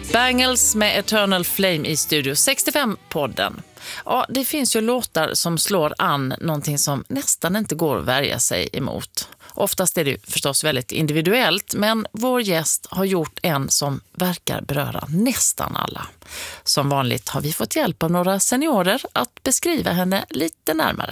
Bangles med Eternal Flame i Studio 65-podden. Ja, det finns ju låtar som slår an någonting som nästan inte går att värja sig emot. Oftast är det ju förstås väldigt individuellt, men vår gäst har gjort en som verkar beröra nästan alla. Som vanligt har vi fått hjälp av några seniorer att beskriva henne lite närmare.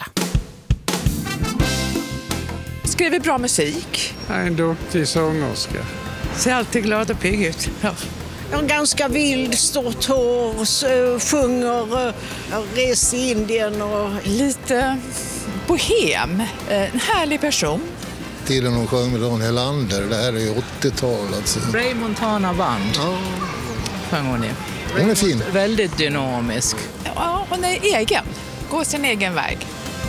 Skriver bra musik. En duktig sångerska. Ser alltid glad och pigg ut. Ja. Jag är ganska vild, stort hår, sjunger, reser i Indien och... Lite bohem. En härlig person. Tiden hon sjöng med Ronny Lander, det här är ju 80-tal alltså. Ray Montana Band. Ja. Sjöng hon ju. Hon är fin. Väldigt dynamisk. Ja, hon är egen. Går sin egen väg.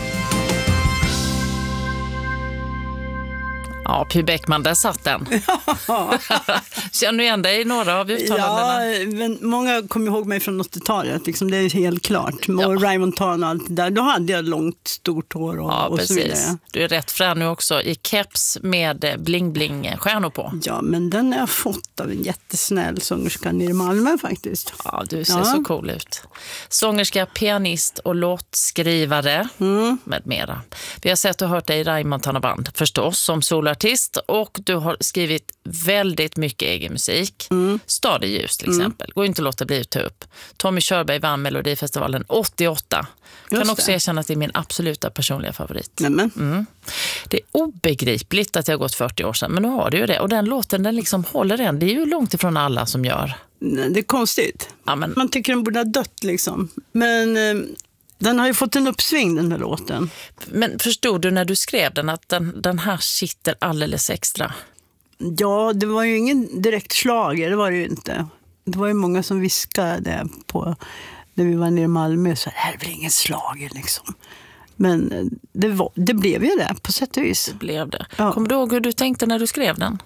Ja, Py Bäckman, där satt den. Känner du igen dig i några av uttalandena? Ja, men många kommer ihåg mig från 80-talet. Liksom, det är helt klart. Och Ray Montana och allt det där. Då hade jag långt, stort hår och så vidare. Du är rätt frän nu också i keps med bling-bling-stjärnor på. Ja, men den har jag fått av en jättesnäll sångerska nere i Malmö faktiskt. Ja, du ser så cool ut. Sångerska, pianist och låtskrivare med mera. Vi har sett och hört dig i Ray Montana Band förstås som solartist, och du har skrivit väldigt mycket egen musik. Stad i ljus till exempel. Går inte att låta bli att ta upp. Tommy Körberg vann Melodifestivalen 88. Kan också erkänna att det är min absoluta personliga favorit. Det är obegripligt att jag har gått 40 år sedan, men nu har du ju det. Och den låten, den liksom håller än. Det är ju långt ifrån alla som gör. Det är konstigt. Ja, men... Man tycker den borde ha dött liksom. Men den har ju fått en uppsving, den här låten. Men förstod du när du skrev den att den här sitter alldeles extra? Ja, det var ju ingen direkt slager, det var det ju inte. Det var ju många som viskade på när vi var nere i Malmö, så här är väl ingen slager liksom. Men det blev ju det på sätt och vis. Det blev det. Ja. Kommer du ihåg hur du tänkte när du skrev den?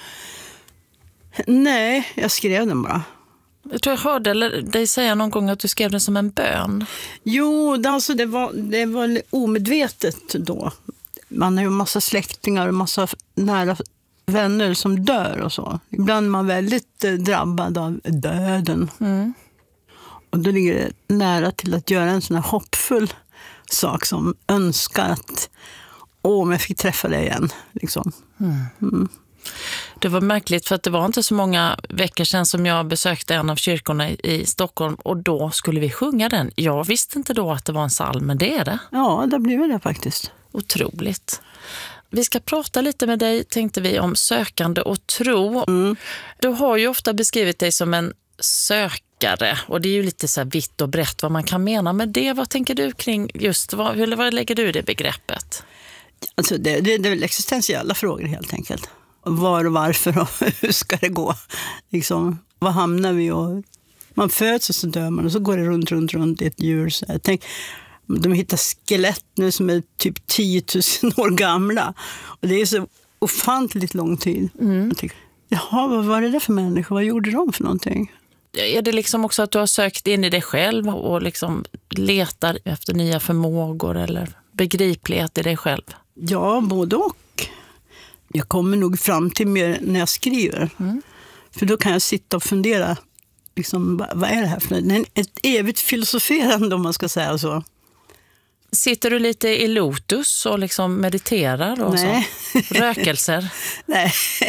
Nej, jag skrev den bara. Jag tror jag hörde dig säga någon gång att du skrev den som en bön. Jo, det var omedvetet då. Man har ju massa släktingar och massa nära vänner som dör och så. Ibland är man väldigt drabbad av döden. Och då ligger det nära till att göra en sån här hoppfull sak som önskar att om jag fick träffa dig igen. Liksom. Det var märkligt för att det var inte så många veckor sedan som jag besökte en av kyrkorna i Stockholm, och då skulle vi sjunga den. Jag visste inte då att det var en psalm, men det är det. Ja, det blev det faktiskt. Otroligt. Vi ska prata lite med dig, tänkte vi, om sökande och tro. Du har ju ofta beskrivit dig som en sökare, och det är ju lite så här vitt och brett vad man kan mena med det. Vad tänker du kring just, vad lägger du i det begreppet? Alltså det är väl existentiella frågor helt enkelt. Var och varför och hur ska det gå? Liksom, var hamnar vi? Och man föds och så dör man och så går det runt i ett djur. Så jag tänk, de hittar skelett nu som är typ 10 000 år gamla. Och det är så ofantligt lång tid. Jag tänker, jaha, vad var det där för människor? Vad gjorde de för någonting? Är det liksom också att du har sökt in i dig själv och liksom letar efter nya förmågor eller begriplighet i dig själv? Ja, både och. Jag kommer nog fram till mer när jag skriver. För då kan jag sitta och fundera. Liksom, vad är det här för något? Ett evigt filosoferande, om man ska säga så. Sitter du lite i lotus och liksom mediterar och Nej. så? Rökelser? Nej.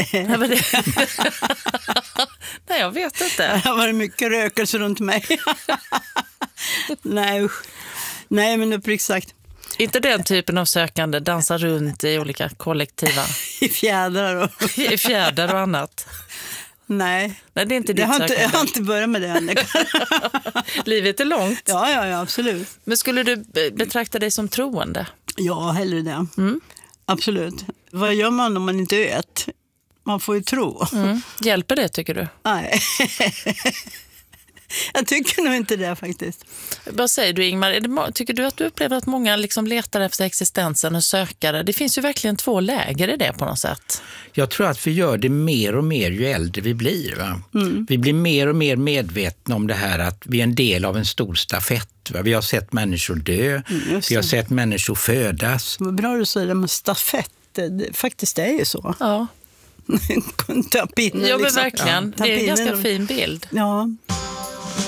Nej, jag vet inte. Det har varit mycket rökelser runt mig. Nej, usch. Nej, men uppriktigt sagt. Inte den typen av sökande, dansa runt i olika kollektiva... I fjädrar och annat. Nej, det är inte ditt sökande. Jag har inte börjat med det än. Livet är långt. Ja, absolut. Men skulle du betrakta dig som troende? Ja, hellre det. Absolut. Vad gör man om man inte vet? Man får ju tro. Hjälper det, tycker du? Nej. Jag tycker nog inte det faktiskt. Vad säger du, Ingmar? Tycker du att du upplever att många liksom letar efter existensen och sökare? Det finns ju verkligen två läger i det på något sätt. Jag tror att vi gör det mer och mer ju äldre vi blir. Va? Vi blir mer och mer medvetna om det här att vi är en del av en stor stafett. Va? Vi har sett människor dö, vi har sett människor födas. Vad bra du säger det med stafett. Faktiskt är ju så. Ja. Ta pinnen, Ja, men liksom. verkligen. Ja, det är en ganska pinnen. fin bild. Ja.